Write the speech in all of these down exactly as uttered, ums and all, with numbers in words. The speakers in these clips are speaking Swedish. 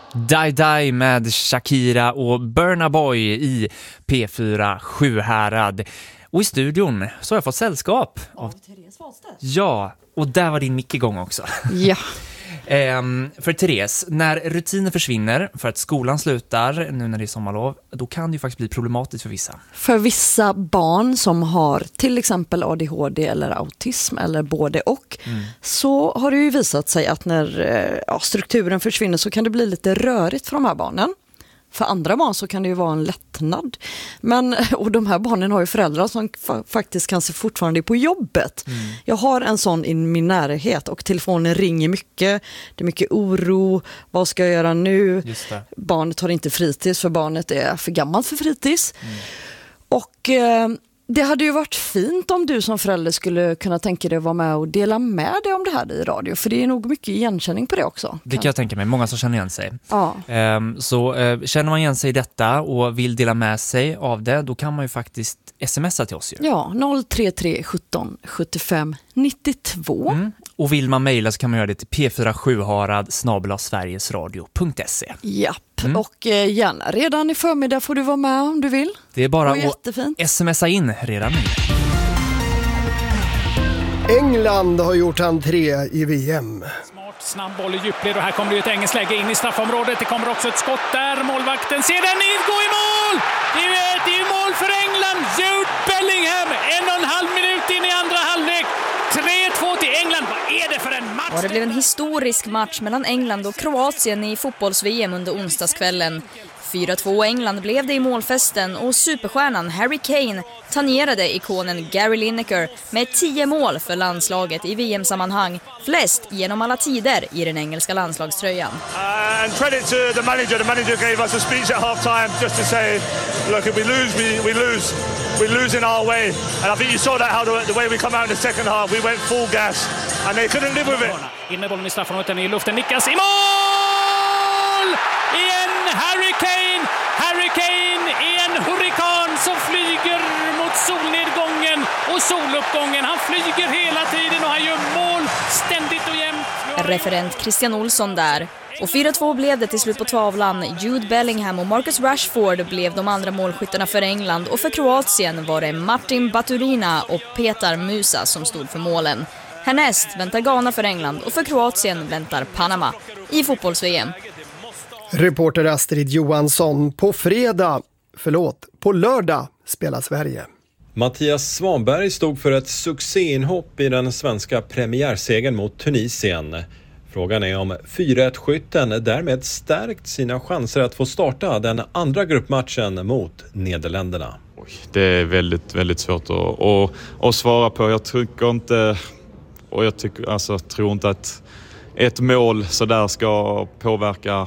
Die Die med Shakira och Burna Boy i P fyra Sjuhärad. Och i studion så har jag fått sällskap av Therese Wahlstedt. Ja, och där var din mick igång också. Ja. ehm, för Therese, när rutiner försvinner för att skolan slutar nu när det är sommarlov, då kan det ju faktiskt bli problematiskt för vissa. För vissa barn som har till exempel A D H D eller autism eller både och, mm. så har det ju visat sig att när ja, strukturen försvinner så kan det bli lite rörigt för de här barnen. För andra barn så kan det ju vara en lättnad. Men, och de här barnen har ju föräldrar som fa- faktiskt kanske fortfarande är på jobbet. Mm. Jag har en sån i min närhet och telefonen ringer mycket. Det är mycket oro. Vad ska jag göra nu? Barnet har inte fritids för barnet är för gammalt för fritids. Mm. Och eh, det hade ju varit fint om du som förälder skulle kunna tänka dig att vara med och dela med dig om det här i radio. För det är nog mycket igenkänning på det också. Det kan jag tänka mig, många som känner igen sig. Ja. Um, så uh, känner man igen sig i detta och vill dela med sig av det, då kan man ju faktiskt smsa till oss ju. Ja, noll tre tre sjutton sjuttiofem nittiotvå. Mm. Och vill man mejla så kan man göra det till p fyra sjuharad snabel-a sverigesradio punkt se. Japp, mm. och eh, gärna redan i förmiddag får du vara med om du vill. Det är bara att smsa in redan nu. England har gjort entré i V M. Smart, snabb boll i djupled och här kommer det ett engelskt läge in i straffområdet. Det kommer också ett skott där. Målvakten ser den in, gå i mål! Det är, det är mål för England. Jude Bellingham, en och en halv minut in i andra halvlek. tre två till England. Vad är det för en match? Ja, det blev en historisk match mellan England och Kroatien i fotbolls-V M under onsdagskvällen. fyra två England blev det i målfesten och superstjärnan Harry Kane tangerade ikonen Gary Lineker med tio mål för landslaget i V M-sammanhang, flest genom alla tider i den engelska landslagströjan. Uh, and credit to the manager. The manager gave us a speech at half time just to say, look, if we lose, we, we lose. We lose in our way. And I think you saw that how the, the way we come out in the second half, we went full gas and they couldn't live with it. In med bollen i straffområdet, i luften, nickas i mål! Igen Harry Kane! Harry Kane är en hurrikan som flyger mot solnedgången och soluppgången. Han flyger hela tiden och han gör mål ständigt och jämt. Referent Christian Olsson där. Och fyra två blev det till slut på tavlan. Jude Bellingham och Marcus Rashford blev de andra målskyttarna för England. Och för Kroatien var det Martin Baturina och Petar Musa som stod för målen. Härnäst väntar Ghana för England och för Kroatien väntar Panama i fotbolls-V M. Reporter Astrid Johansson. På fredag, förlåt, på lördag spelar Sverige. Mattias Svanberg stod för ett succéinhopp i den svenska premiärsegern mot Tunisien. Frågan är om fyra ett-skytten därmed stärkt sina chanser att få starta den andra gruppmatchen mot Nederländerna. Det är väldigt, väldigt svårt att, att, att svara på. Jag tycker inte, och jag tycker, alltså, tror inte att ett mål så där ska påverka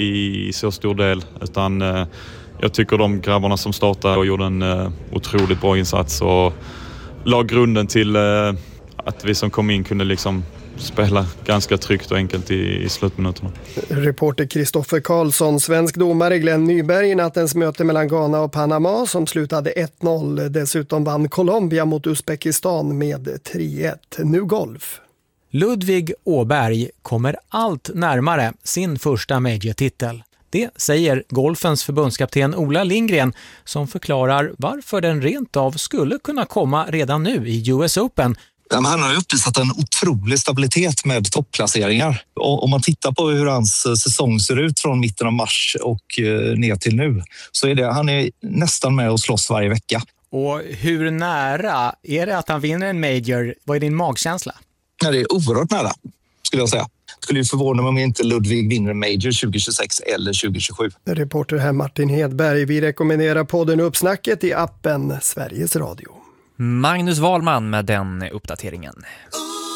i så stor del, utan eh, jag tycker de grabbarna som startade och gjorde en eh, otroligt bra insats och la grunden till eh, att vi som kom in kunde liksom spela ganska tryggt och enkelt i, i slutminuterna. Reporter Kristoffer Karlsson. Svensk domare Glenn Nyberg i nattens möte mellan Ghana och Panama som slutade ett noll. Dessutom vann Colombia mot Uzbekistan med tre ett. Nu golf. Ludvig Åberg kommer allt närmare sin första major-titel. Det säger golfens förbundskapten Ola Lindgren som förklarar varför den rent av skulle kunna komma redan nu i U S Open. Han har uppvisat en otrolig stabilitet med toppplaceringar. Om man tittar på hur hans säsong ser ut från mitten av mars och ner till nu så är det, han är nästan med och slåss varje vecka. Och hur nära är det att han vinner en major? Vad är din magkänsla? Ja, det är oerhört nära, skulle jag säga. Skulle ju förvåna mig om inte Ludvig vinner major tjugo tjugosex eller tjugo tjugosju. Reporter här Martin Hedberg. Vi rekommenderar podden Uppsnacket i appen Sveriges Radio. Magnus Wahlman med den uppdateringen.